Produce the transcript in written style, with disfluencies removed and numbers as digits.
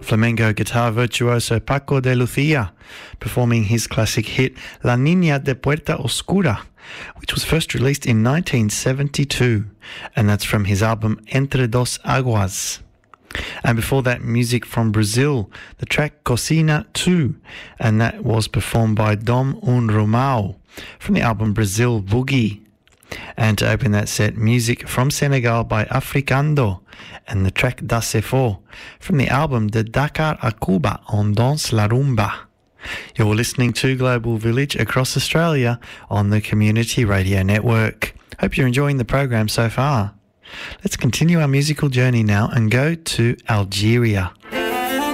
flamenco guitar virtuoso Paco de Lucia, performing his classic hit La Niña de Puerta Oscura, which was first released in 1972, and that's from his album Entre Dos Aguas. And before that, music from Brazil, the track Cocina 2, and that was performed by Dom Romao from the album Brazil Boogie. And to open that set, music from Senegal by Africando and the track Dasefo from the album De Dakar a Cuba on Danse la Rumba. You're listening to Global Village across Australia on the Community Radio Network. Hope you're enjoying the program so far. Let's continue our musical journey now and go to Algeria